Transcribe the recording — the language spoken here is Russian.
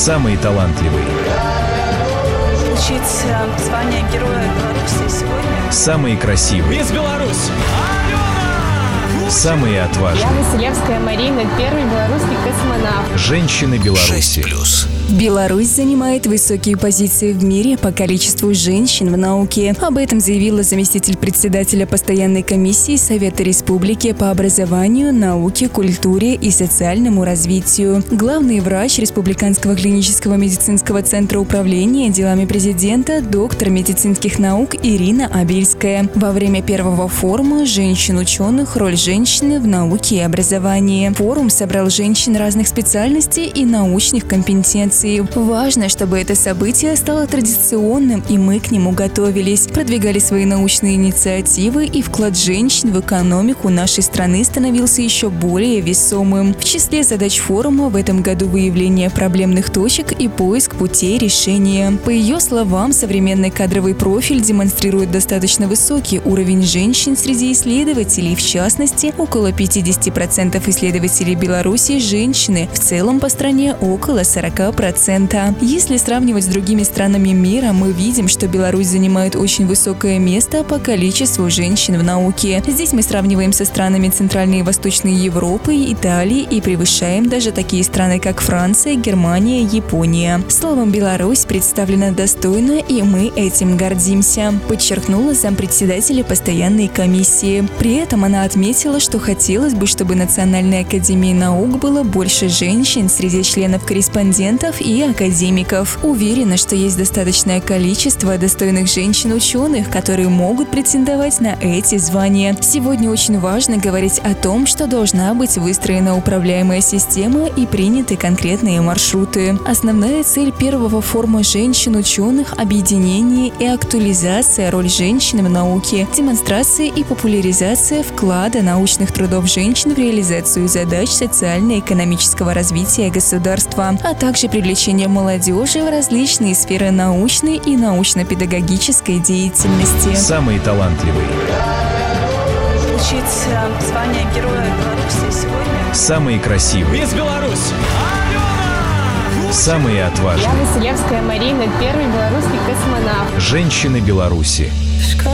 Самые талантливые. Получить звание Героя Беларуси сегодня. Самые красивые. Мисс Беларусь! Самые отважные. Я Василевская Марина, первый белорусский космонавт. Женщины Беларуси. 6+. Беларусь занимает высокие позиции в мире по количеству женщин в науке. Об этом заявила заместитель председателя Постоянной комиссии Совета Республики по образованию, науке, культуре и социальному развитию. Главный врач Республиканского клинического медицинского центра управления делами президента, доктор медицинских наук Ирина Абельская. Во время первого форума «Женщин-ученых. Роль женщины в науке и образовании». Форум собрал женщин разных специальностей и научных компетенций. Важно, чтобы это событие стало традиционным, и мы к нему готовились, продвигали свои научные инициативы, и вклад женщин в экономику нашей страны становился еще более весомым. В числе задач форума в этом году выявление проблемных точек и поиск путей решения. По ее словам, современный кадровый профиль демонстрирует достаточно высокий уровень женщин среди исследователей, в частности, около 50% исследователей Беларуси – женщины, в целом по стране около 40%. Если сравнивать с другими странами мира, мы видим, что Беларусь занимает очень высокое место по количеству женщин в науке. Здесь мы сравниваем со странами Центральной и Восточной Европы, Италии и превышаем даже такие страны, как Франция, Германия, Япония. Словом, Беларусь представлена достойно, и мы этим гордимся, подчеркнула зампредседателя Постоянной комиссии. При этом она отметила, что хотелось бы, чтобы Национальной академии наук было больше женщин среди членов-корреспондентов и академиков. Уверена, что есть достаточное количество достойных женщин-ученых, которые могут претендовать на эти звания. Сегодня очень важно говорить о том, что должна быть выстроена управляемая система и приняты конкретные маршруты. Основная цель первого форума женщин-ученых – объединение и актуализация роли женщин в науке, демонстрация и популяризация вклада научных трудов женщин в реализацию задач социально-экономического развития государства, а также привлечение молодежи в различные сферы научной и научно-педагогической деятельности. Самые талантливые. Получить звание Героя Беларуси сегодня. Самые красивые. Мисс Беларусь! Самые Я отважные. Василевская Марина, первый белорусский космонавт. Женщины Беларуси.